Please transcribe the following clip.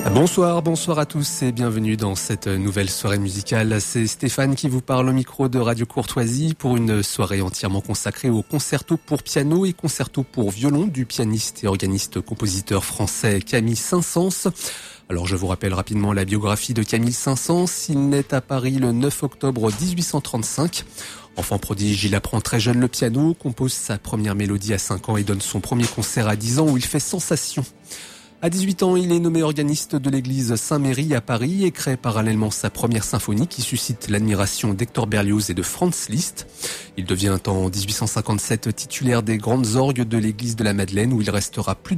Bonsoir à tous et bienvenue dans cette nouvelle soirée musicale. C'est Stéphane qui vous parle au micro de Radio Courtoisie pour une soirée entièrement consacrée au concerto pour piano et concerto pour violon du pianiste et organiste-compositeur français Camille Saint-Saëns. Alors je vous rappelle rapidement la biographie de Camille Saint-Saëns. Il naît à Paris le 9 octobre 1835. Enfant prodige, il apprend très jeune le piano, compose sa première mélodie à 5 ans et donne son premier concert à 10 ans où il fait sensation. À 18 ans, il est nommé organiste de l'église Saint-Méry à Paris et crée parallèlement sa première symphonie qui suscite l'admiration d'Hector Berlioz et de Franz Liszt. Il devient en 1857 titulaire des grandes orgues de l'église de la Madeleine où il restera plus